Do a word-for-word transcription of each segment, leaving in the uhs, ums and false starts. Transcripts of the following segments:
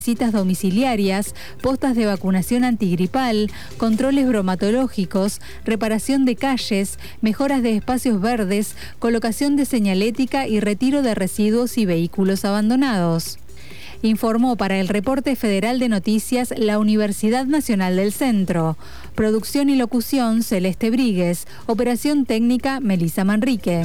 visitas domiciliarias, postas de vacunación antigripal, controles bromatológicos, reparación de calles, mejoras de espacios verdes, colocación de señalética y retiro de residuos y vehículos abandonados. Informó para el Reporte Federal de Noticias la Universidad Nacional del Centro. Producción y locución Celeste Bríguez. Operación técnica Melissa Manrique.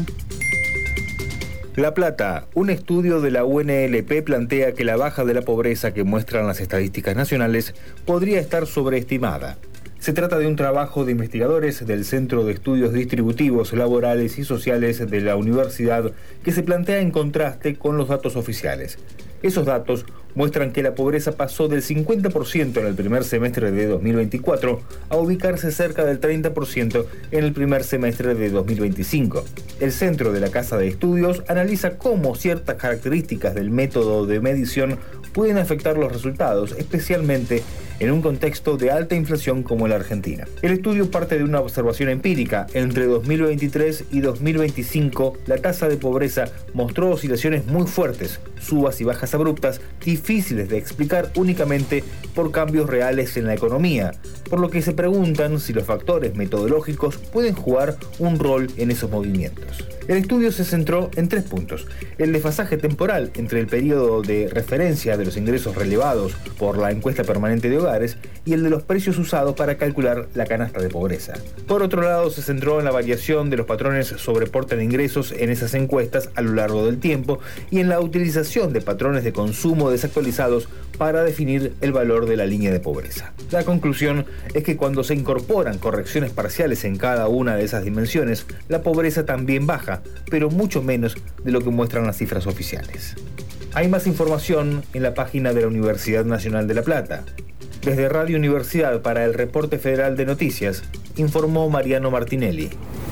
La Plata, un estudio de la U N L P plantea que la baja de la pobreza que muestran las estadísticas nacionales podría estar sobreestimada. Se trata de un trabajo de investigadores del Centro de Estudios Distributivos, Laborales y Sociales de la universidad que se plantea en contraste con los datos oficiales. Esos datos muestran que la pobreza pasó del cincuenta por ciento en el primer semestre de dos mil veinticuatro a ubicarse cerca del treinta por ciento en el primer semestre de dos mil veinticinco. El Centro de la Casa de Estudios analiza cómo ciertas características del método de medición pueden afectar los resultados, especialmente en un contexto de alta inflación como la Argentina. El estudio parte de una observación empírica. Entre dos mil veintitrés y dos mil veinticinco, la tasa de pobreza mostró oscilaciones muy fuertes, subas y bajas abruptas, difíciles de explicar únicamente por cambios reales en la economía, por lo que se preguntan si los factores metodológicos pueden jugar un rol en esos movimientos. El estudio se centró en tres puntos: el desfasaje temporal entre el periodo de referencia de los ingresos relevados por la encuesta permanente de hogares y el de los precios usados para calcular la canasta de pobreza. Por otro lado, se centró en la variación de los patrones sobre porte de ingresos en esas encuestas a lo largo del tiempo y en la utilización de patrones de consumo desactualizados para definir el valor de la línea de pobreza. La conclusión es que cuando se incorporan correcciones parciales en cada una de esas dimensiones, la pobreza también baja, pero mucho menos de lo que muestran las cifras oficiales. Hay más información en la página de la Universidad Nacional de La Plata. Desde Radio Universidad para el Reporte Federal de Noticias, informó Mariano Martinelli.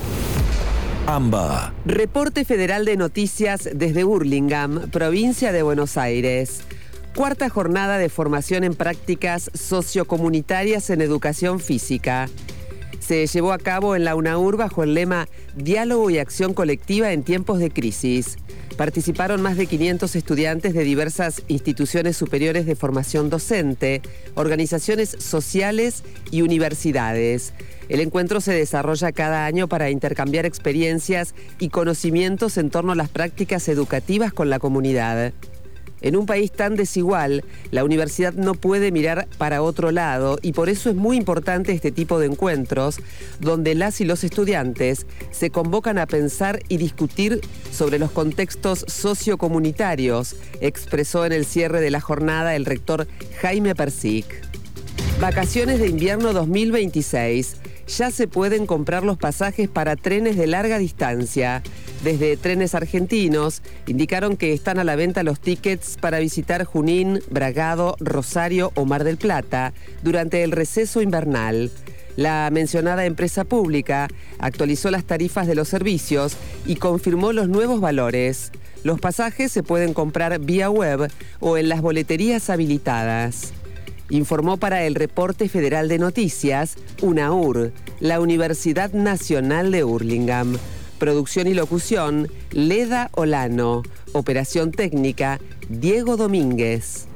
AMBA. Reporte Federal de Noticias desde Hurlingham, provincia de Buenos Aires. Cuarta jornada de formación en prácticas sociocomunitarias en educación física. Se llevó a cabo en la UNAUR bajo el lema Diálogo y Acción Colectiva en tiempos de crisis. Participaron más de quinientos estudiantes de diversas instituciones superiores de formación docente, organizaciones sociales y universidades. El encuentro se desarrolla cada año para intercambiar experiencias y conocimientos en torno a las prácticas educativas con la comunidad. En un país tan desigual, la universidad no puede mirar para otro lado y por eso es muy importante este tipo de encuentros donde las y los estudiantes se convocan a pensar y discutir sobre los contextos sociocomunitarios, expresó en el cierre de la jornada el rector Jaime Persic. Vacaciones de invierno dos mil veintiséis. Ya se pueden comprar los pasajes para trenes de larga distancia. Desde Trenes Argentinos indicaron que están a la venta los tickets para visitar Junín, Bragado, Rosario o Mar del Plata durante el receso invernal. La mencionada empresa pública actualizó las tarifas de los servicios y confirmó los nuevos valores. Los pasajes se pueden comprar vía web o en las boleterías habilitadas. Informó para el Reporte Federal de Noticias, UNAUR, la Universidad Nacional de Hurlingham. Producción y locución, Leda Olano. Operación técnica, Diego Domínguez.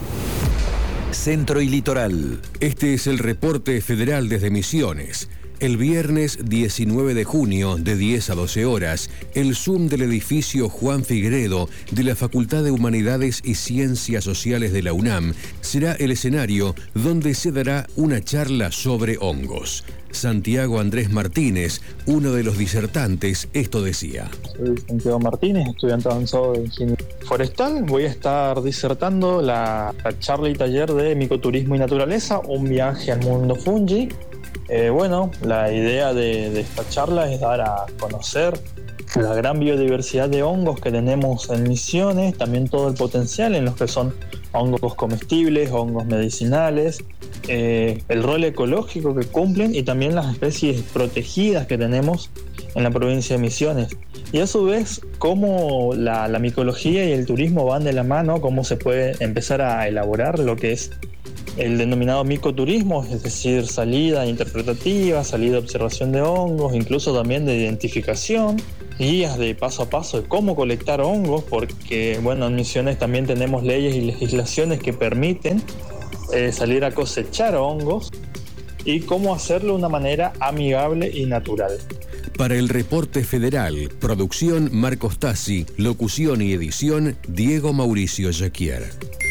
Centro y Litoral. Este es el Reporte Federal desde Misiones. El viernes diecinueve de junio, de diez a doce horas, el Zoom del edificio Juan Figueredo de la Facultad de Humanidades y Ciencias Sociales de la UNAM será el escenario donde se dará una charla sobre hongos. Santiago Andrés Martínez, uno de los disertantes, esto decía. Soy Santiago Martínez, estudiante avanzado de Ingeniería Forestal. Voy a estar disertando la, la charla y taller de Micoturismo y Naturaleza, un viaje al mundo fungi. Eh, bueno, la idea de, de esta charla es dar a conocer la gran biodiversidad de hongos que tenemos en Misiones, también todo el potencial en los que son hongos comestibles, hongos medicinales, eh, el rol ecológico que cumplen y también las especies protegidas que tenemos en la provincia de Misiones. Y a su vez, cómo la, la micología y el turismo van de la mano, cómo se puede empezar a elaborar lo que es el denominado micoturismo, es decir, salida interpretativa, salida de observación de hongos, incluso también de identificación, guías de paso a paso de cómo colectar hongos, porque bueno, en Misiones también tenemos leyes y legislaciones que permiten eh, salir a cosechar hongos y cómo hacerlo de una manera amigable y natural. Para el Reporte Federal, producción Marcos Tassi, locución y edición Diego Mauricio Jaquier.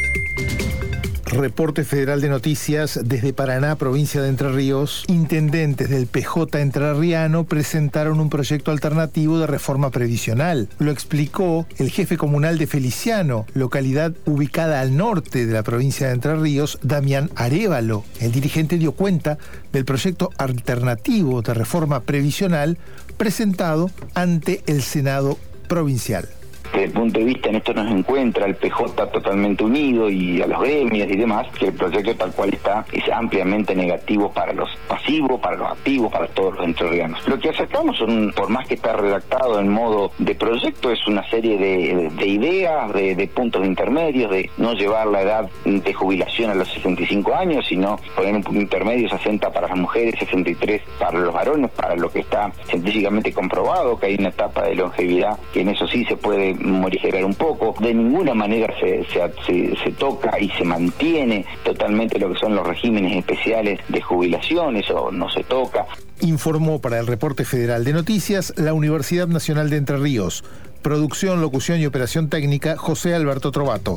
Reporte Federal de Noticias desde Paraná, provincia de Entre Ríos. Intendentes del P J entrerriano presentaron un proyecto alternativo de reforma previsional. Lo explicó el jefe comunal de Feliciano, localidad ubicada al norte de la provincia de Entre Ríos, Damián Arévalo. El dirigente dio cuenta del proyecto alternativo de reforma previsional presentado ante el Senado provincial. Desde el punto de vista en esto nos encuentra el P J totalmente unido y a los gremios y demás, que el proyecto tal cual está es ampliamente negativo para los pasivos, para los activos, para todos los entrerrianos. Lo que aceptamos, son, por más que está redactado en modo de proyecto, es una serie de, de ideas, de, de puntos intermedios, de no llevar la edad de jubilación a los sesenta y cinco años, sino poner un punto intermedio, sesenta para las mujeres, sesenta y tres para los varones, para lo que está científicamente comprobado, que hay una etapa de longevidad que en eso sí se puede morigerar un poco. De ninguna manera se, se, se, se toca y se mantiene totalmente lo que son los regímenes especiales de jubilación, eso no se toca. Informó para el Reporte Federal de Noticias la Universidad Nacional de Entre Ríos. Producción, locución y operación técnica, José Alberto Trovato.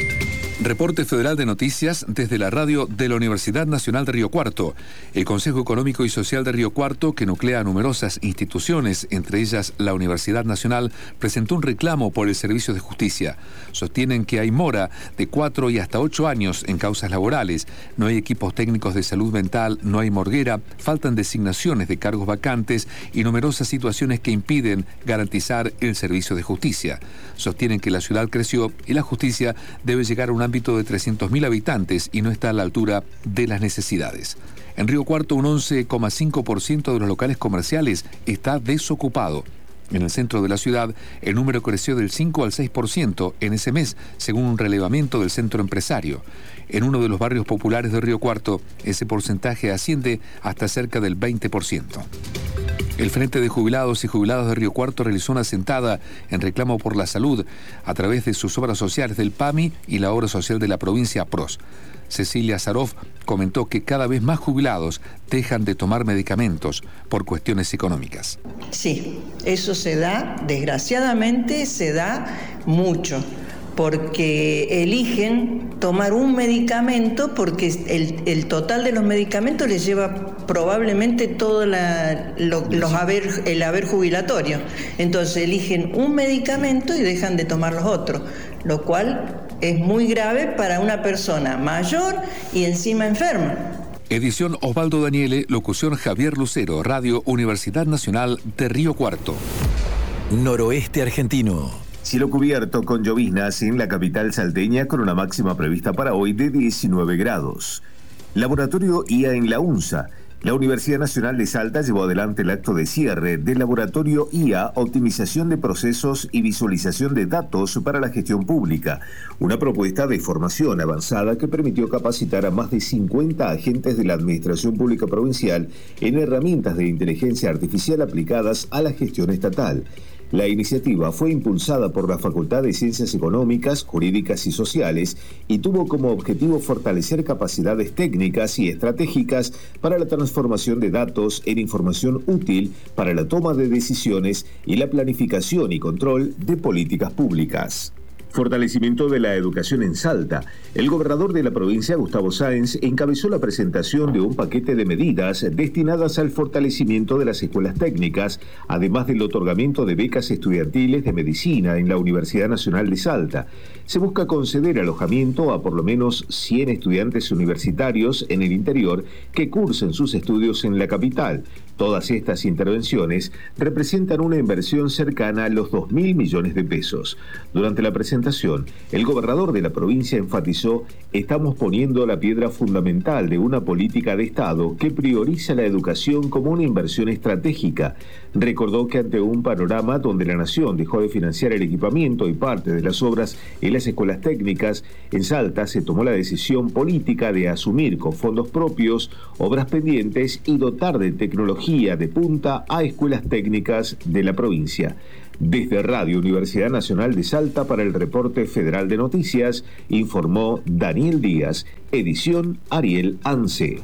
Reporte Federal de Noticias desde la radio de la Universidad Nacional de Río Cuarto. El Consejo Económico y Social de Río Cuarto, que nuclea numerosas instituciones, entre ellas la Universidad Nacional, presentó un reclamo por el servicio de justicia. Sostienen que hay mora de cuatro y hasta ocho años en causas laborales, no hay equipos técnicos de salud mental, no hay morguera, faltan designaciones de cargos vacantes y numerosas situaciones que impiden garantizar el servicio de justicia. Sostienen que la ciudad creció y la justicia debe llegar a un ámbito de trescientos mil habitantes y no está a la altura de las necesidades. En Río Cuarto, un once coma cinco por ciento de los locales comerciales está desocupado. En el centro de la ciudad, el número creció del cinco al seis por ciento en ese mes, según un relevamiento del centro empresario. En uno de los barrios populares de Río Cuarto, ese porcentaje asciende hasta cerca del veinte por ciento. El Frente de Jubilados y Jubiladas de Río Cuarto realizó una sentada en reclamo por la salud a través de sus obras sociales del P A M I y la obra social de la provincia P R O S. Cecilia Zaroff comentó que cada vez más jubilados dejan de tomar medicamentos por cuestiones económicas. Sí, eso se da, desgraciadamente se da mucho, porque eligen tomar un medicamento porque el, el total de los medicamentos les lleva probablemente todo la, lo, los haber, el haber jubilatorio. Entonces eligen un medicamento y dejan de tomar los otros, lo cual es muy grave para una persona mayor y encima enferma. Edición Osvaldo Daniele, locución Javier Lucero, Radio Universidad Nacional de Río Cuarto. Noroeste argentino. Cielo cubierto con lloviznas en la capital salteña con una máxima prevista para hoy de diecinueve grados. Laboratorio I A en la UNSA. La Universidad Nacional de Salta llevó adelante el acto de cierre del Laboratorio I A, Optimización de Procesos y Visualización de Datos para la Gestión Pública, una propuesta de formación avanzada que permitió capacitar a más de cincuenta agentes de la Administración Pública Provincial en herramientas de inteligencia artificial aplicadas a la gestión estatal. La iniciativa fue impulsada por la Facultad de Ciencias Económicas, Jurídicas y Sociales y tuvo como objetivo fortalecer capacidades técnicas y estratégicas para la transformación de datos en información útil para la toma de decisiones y la planificación y control de políticas públicas. Fortalecimiento de la educación en Salta. El gobernador de la provincia, Gustavo Sáenz, encabezó la presentación de un paquete de medidas destinadas al fortalecimiento de las escuelas técnicas, además del otorgamiento de becas estudiantiles de medicina en la Universidad Nacional de Salta. Se busca conceder alojamiento a por lo menos cien estudiantes universitarios en el interior que cursen sus estudios en la capital. Todas estas intervenciones representan una inversión cercana a los dos mil millones de pesos. Durante la presentación presentación, el gobernador de la provincia enfatizó: estamos poniendo la piedra fundamental de una política de Estado que prioriza la educación como una inversión estratégica. Recordó que ante un panorama donde la Nación dejó de financiar el equipamiento y parte de las obras en las escuelas técnicas, en Salta se tomó la decisión política de asumir con fondos propios obras pendientes y dotar de tecnología de punta a escuelas técnicas de la provincia. Desde Radio Universidad Nacional de Salta para el Reporte Federal de Noticias, informó Daniel Díaz, edición Ariel Anse.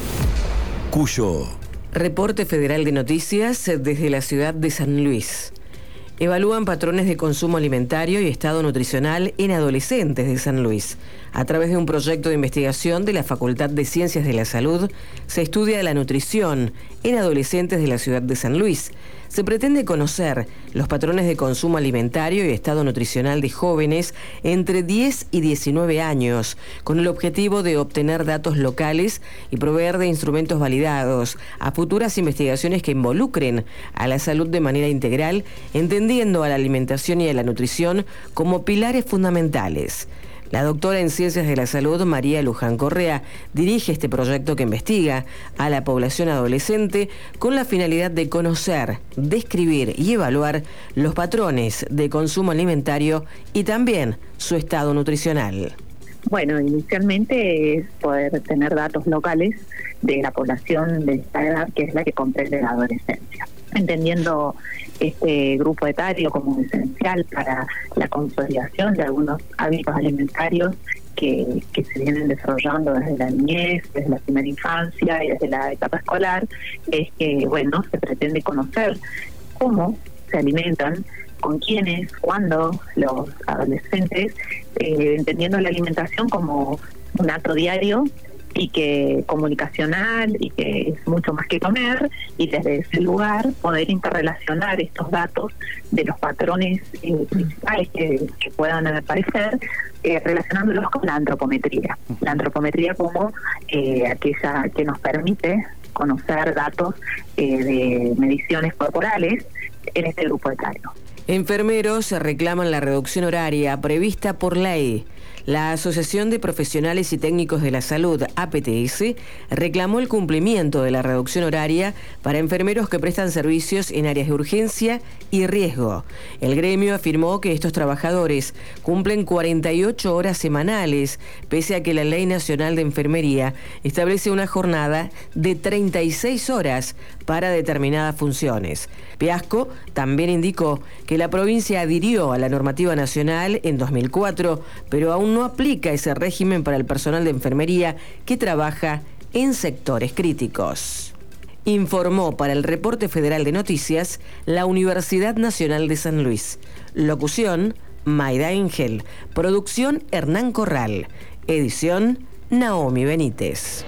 Cuyo. Reporte Federal de Noticias desde la ciudad de San Luis. Evalúan patrones de consumo alimentario y estado nutricional en adolescentes de San Luis. A través de un proyecto de investigación de la Facultad de Ciencias de la Salud, se estudia la nutrición en adolescentes de la ciudad de San Luis. Se pretende conocer los patrones de consumo alimentario y estado nutricional de jóvenes entre diez y diecinueve años, con el objetivo de obtener datos locales y proveer de instrumentos validados a futuras investigaciones que involucren a la salud de manera integral, entendiendo a la alimentación y a la nutrición como pilares fundamentales. La doctora en Ciencias de la Salud, María Luján Correa, dirige este proyecto que investiga a la población adolescente con la finalidad de conocer, describir y evaluar los patrones de consumo alimentario y también su estado nutricional. Bueno, inicialmente es poder tener datos locales de la población de esta edad, que es la que comprende la adolescencia, entendiendo este grupo etario como esencial para la consolidación de algunos hábitos alimentarios que, que se vienen desarrollando desde la niñez, desde la primera infancia y desde la etapa escolar. Es que, bueno, se pretende conocer cómo se alimentan, con quiénes, cuándo los adolescentes, eh, entendiendo la alimentación como un acto diario y que comunicacional y que es mucho más que comer, y desde ese lugar poder interrelacionar estos datos de los patrones eh, principales que, que puedan aparecer, eh, relacionándolos con la antropometría. La antropometría como eh, aquella que nos permite conocer datos eh, de mediciones corporales en este grupo etario. Enfermeros reclaman la reducción horaria prevista por ley. La Asociación de Profesionales y Técnicos de la Salud, A P T S, reclamó el cumplimiento de la reducción horaria para enfermeros que prestan servicios en áreas de urgencia y riesgo. El gremio afirmó que estos trabajadores cumplen cuarenta y ocho horas semanales, pese a que la Ley Nacional de Enfermería establece una jornada de treinta y seis horas para determinadas funciones. Piasco también indicó que la provincia adhirió a la normativa nacional en dos mil cuatro, pero aún no aplica ese régimen para el personal de enfermería que trabaja en sectores críticos. Informó para el Reporte Federal de Noticias la Universidad Nacional de San Luis. Locución, Maida Ángel. Producción, Hernán Corral. Edición, Naomi Benítez.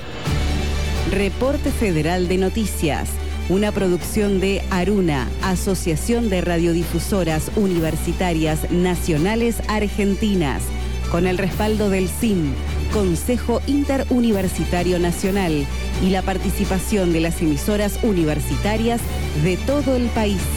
Reporte Federal de Noticias. Una producción de Aruna, Asociación de Radiodifusoras Universitarias Nacionales Argentinas, con el respaldo del C I M, Consejo Interuniversitario Nacional, y la participación de las emisoras universitarias de todo el país.